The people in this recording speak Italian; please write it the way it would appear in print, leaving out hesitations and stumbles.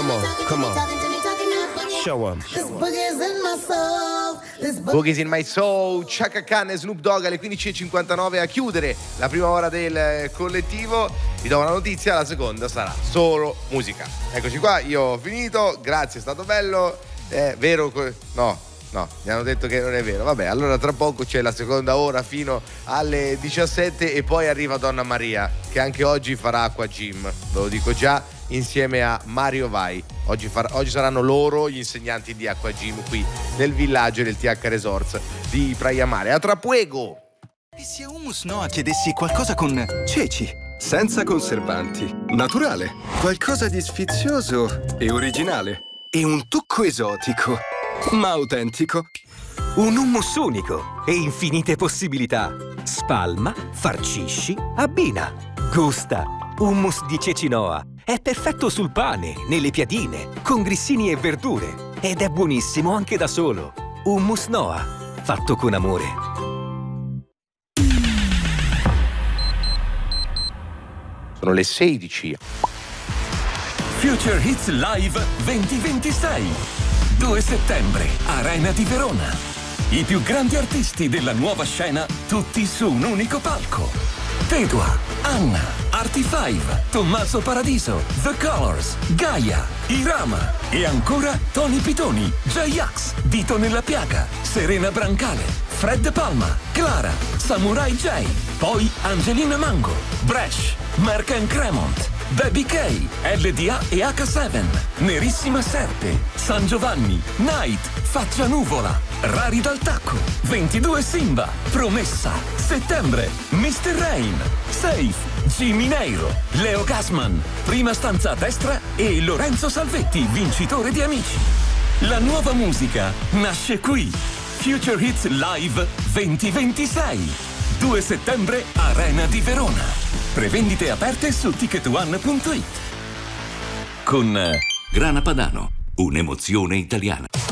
Come on, come on. Show 'em. Boogie's in my soul, Chaka Khan e Snoop Dogg alle 15:59 a chiudere la prima ora del collettivo. Vi do una notizia, la seconda sarà solo musica. Eccoci qua, io ho finito, grazie, è stato bello. È vero? No, mi hanno detto che non è vero. Vabbè, allora tra poco c'è la seconda ora fino alle 17 e poi arriva Donna Maria, che anche oggi farà Acqua Gym, ve lo dico già, insieme a Mario Vai. Oggi saranno loro gli insegnanti di Acqua Gym qui nel villaggio del TH Resorts di Praia Mare. A tra poco! E se a Hummus Noah chiedessi qualcosa con ceci? Senza conservanti, naturale, qualcosa di sfizioso e originale e un tocco esotico, ma autentico. Un hummus unico e infinite possibilità. Spalma, farcisci, abbina. Gusta. Hummus di ceci Noah. È perfetto sul pane, nelle piadine, con grissini e verdure. Ed è buonissimo anche da solo. Hummus Noah. Fatto con amore. Sono le 16. Future Hits Live 2026. 2 settembre, Arena di Verona. I più grandi artisti della nuova scena, tutti su un unico palco. Pedua, Anna, Artie5, Tommaso Paradiso, The Colors, Gaia, Irama e ancora Tony Pitoni, J-Ax, Dito nella Piaga, Serena Brancale, Fred Palma, Clara, Samurai J, poi Angelina Mango, Bresh, Mark Cremont, Baby K, LDA e H7, Nerissima Serpe, San Giovanni, Night, Faccia Nuvola, Rari dal Tacco, 22 Simba, Promessa, Settembre, Mr. Rain, Safe, Jimmy Neiro, Leo Gassman, Prima stanza a destra e Lorenzo Salvetti, vincitore di Amici. La nuova musica nasce qui. Future Hits Live 2026. 2 settembre, Arena di Verona. Prevendite aperte su ticketone.it. Con Grana Padano, un'emozione italiana.